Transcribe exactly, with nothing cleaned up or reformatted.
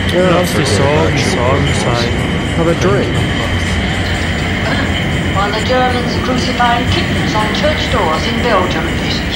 Yeah, Loves the song, song side. Have a drink. While the Germans are crucifying kittens on church doors in Belgium.